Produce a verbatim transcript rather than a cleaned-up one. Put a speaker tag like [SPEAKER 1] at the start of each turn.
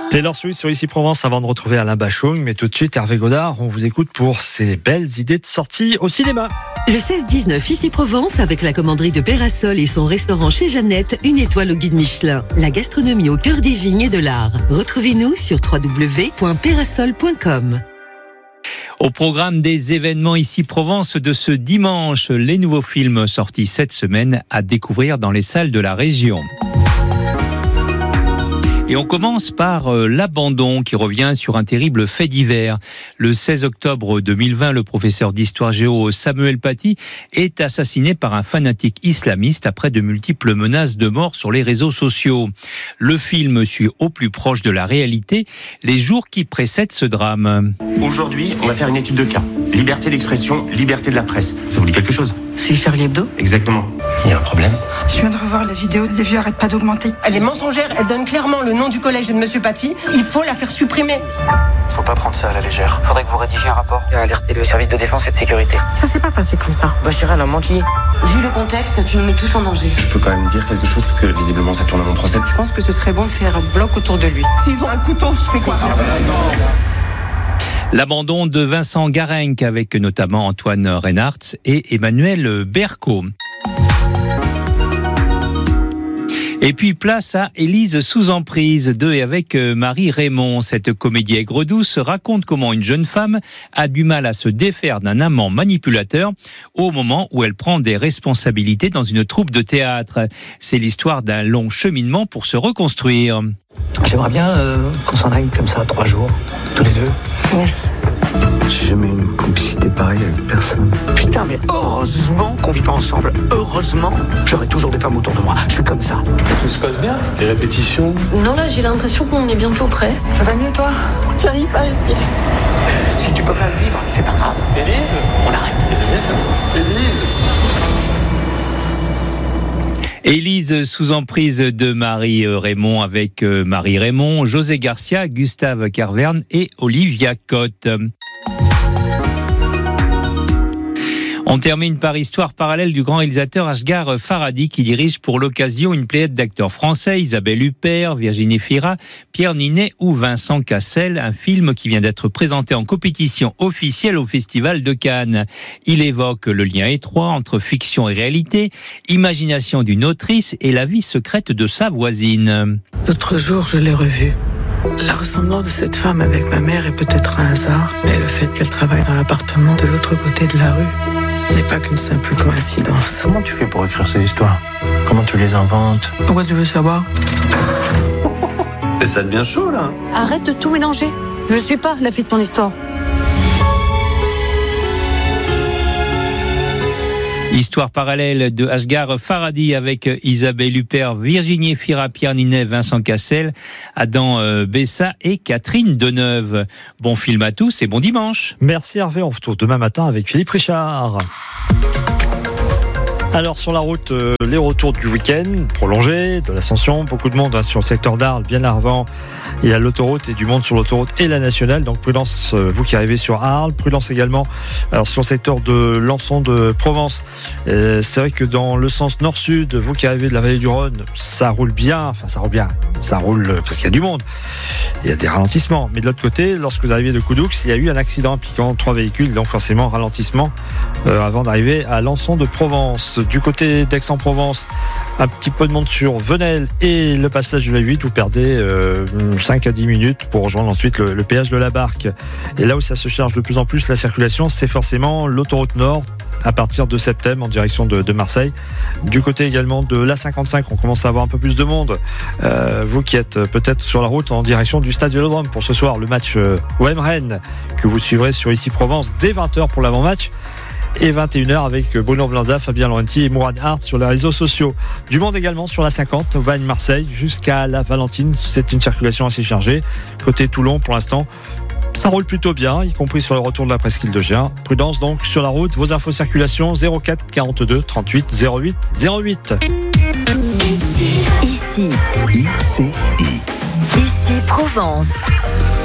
[SPEAKER 1] Taylor Swift sur Ici Provence avant de retrouver Alain Bachung. Mais tout de suite, Hervé Godard, on vous écoute pour ses belles idées de sortie au cinéma.
[SPEAKER 2] Le seize dix-neuf, Ici Provence, avec la commanderie de Pérasol et son restaurant chez Jeannette, une étoile au guide Michelin. La gastronomie au cœur des vignes et de l'art. Retrouvez-nous sur w w w point pérasol point com.
[SPEAKER 3] Au programme des événements Ici Provence de ce dimanche, les nouveaux films sortis cette semaine à découvrir dans les salles de la région. Et on commence par euh, l'abandon qui revient sur un terrible fait divers. Le seize octobre deux mille vingt, le professeur d'histoire géo Samuel Paty est assassiné par un fanatique islamiste après de multiples menaces de mort sur les réseaux sociaux. Le film suit au plus proche de la réalité les jours qui précèdent ce drame.
[SPEAKER 4] Aujourd'hui, on va faire une étude de cas. Liberté d'expression, liberté de la presse. Ça vous dit quelque chose ?
[SPEAKER 5] C'est Charlie Hebdo ?
[SPEAKER 4] Exactement. Il y a un problème ?
[SPEAKER 6] Je viens de revoir la vidéo, les vues arrêtent pas d'augmenter.
[SPEAKER 5] Elle est mensongère, elle donne clairement le nom du collège et de Monsieur Paty. Il faut la faire supprimer.
[SPEAKER 7] Faut pas prendre ça à la légère. Faudrait que vous rédigiez un rapport et alerter le service de défense et de sécurité.
[SPEAKER 6] Ça s'est pas passé comme ça.
[SPEAKER 5] Bachira, elle a menti.
[SPEAKER 8] Vu le contexte, tu nous mets tous en danger.
[SPEAKER 4] Je peux quand même dire quelque chose parce que visiblement ça tourne à mon procès.
[SPEAKER 6] Je pense que ce serait bon de faire un bloc autour de lui. S'ils ont un couteau, je fais quoi ?
[SPEAKER 3] L'abandon de Vincent Garenc avec notamment Antoine Reinhardt et Emmanuel Berco. Et puis place à Élise sous emprise de et avec Marie Raymond. Cette comédie aigre-douce raconte comment une jeune femme a du mal à se défaire d'un amant manipulateur au moment où elle prend des responsabilités dans une troupe de théâtre. C'est l'histoire d'un long cheminement pour se reconstruire.
[SPEAKER 7] J'aimerais bien euh, qu'on s'en aille comme ça, trois jours, tous les deux.
[SPEAKER 8] Merci.
[SPEAKER 7] J'ai jamais eu une complicité pareille avec personne. Putain, mais heureusement qu'on vit pas ensemble. Heureusement, j'aurai toujours des femmes autour de moi. Je suis comme ça.
[SPEAKER 9] Tout se passe bien ? Les répétitions ?
[SPEAKER 8] Non, là, j'ai l'impression qu'on est bientôt prêt.
[SPEAKER 6] Ça va mieux, toi ?
[SPEAKER 8] J'arrive pas à respirer.
[SPEAKER 7] Si tu peux pas le vivre, c'est pas grave.
[SPEAKER 9] Élise ?
[SPEAKER 7] On arrête.
[SPEAKER 9] Élise ? Élise ?
[SPEAKER 3] Élise sous emprise de Marie Raymond avec Marie Raymond, José Garcia, Gustave Carverne et Olivia Cotte. On termine par Histoire parallèle du grand réalisateur Asghar Farhadi qui dirige pour l'occasion une pléiade d'acteurs français, Isabelle Huppert, Virginie Fira, Pierre Ninet ou Vincent Cassel, un film qui vient d'être présenté en compétition officielle au Festival de Cannes. Il évoque le lien étroit entre fiction et réalité, imagination d'une autrice et la vie secrète de sa voisine.
[SPEAKER 6] L'autre jour, je l'ai revue. La ressemblance de cette femme avec ma mère est peut-être un hasard, mais le fait qu'elle travaille dans l'appartement de l'autre côté de la rue n'est pas qu'une simple coïncidence.
[SPEAKER 7] Comment tu fais pour écrire ces histoires ? Comment tu les inventes ?
[SPEAKER 6] Pourquoi tu veux savoir ?
[SPEAKER 4] Et ça devient chaud là.
[SPEAKER 8] Arrête de tout mélanger. Je suis pas la fille de son histoire.
[SPEAKER 3] Histoire parallèle de Asghar Farhadi avec Isabelle Huppert, Virginie Fira, Pierre Ninet, Vincent Cassel, Adam Bessa et Catherine Deneuve. Bon film à tous et bon dimanche.
[SPEAKER 1] Merci Hervé, on se retrouve demain matin avec Philippe Richard. Alors sur la route, euh, les retours du week-end prolongé, de l'ascension, beaucoup de monde hein, sur le secteur d'Arles, bien avant. Il y a l'autoroute et du monde sur l'autoroute et la nationale. Donc prudence, euh, vous qui arrivez sur Arles, prudence également. Alors sur le secteur de Lançon de Provence, euh, c'est vrai que dans le sens nord-sud, vous qui arrivez de la vallée du Rhône, ça roule bien. Enfin ça roule bien, ça roule parce qu'il y a du monde. Il y a des ralentissements. Mais de l'autre côté, lorsque vous arrivez de Coudoux, il y a eu un accident impliquant trois véhicules, donc forcément ralentissement euh, avant d'arriver à Lançon de Provence. Du côté d'Aix-en-Provence, un petit peu de monde sur Venelle et le passage de la huit, vous perdez euh, cinq à dix minutes pour rejoindre ensuite le, le péage de la Barque. Et là où ça se charge de plus en plus la circulation, c'est forcément l'autoroute Nord à partir de Septem en direction de, de Marseille. Du côté également de l'A cinquante-cinq, on commence à avoir un peu plus de monde. Euh, vous qui êtes peut-être sur la route en direction du stade Vélodrome pour ce soir, le match euh, O M-Rennes que vous suivrez sur Ici Provence dès vingt heures pour l'avant-match. Et vingt et une heures avec Bruno Blanza, Fabien Laurenti et Mourad Hart sur les réseaux sociaux. Du monde également sur la cinquante, Aubagne-Marseille jusqu'à la Valentine. C'est une circulation assez chargée. Côté Toulon, pour l'instant, ça roule plutôt bien, y compris sur le retour de la presqu'île de Gien. Prudence donc sur la route. Vos infos circulation zéro quatre quarante-deux trente-huit zéro huit zéro huit.
[SPEAKER 2] Ici. Ici.
[SPEAKER 7] I C I.
[SPEAKER 2] Ici Provence.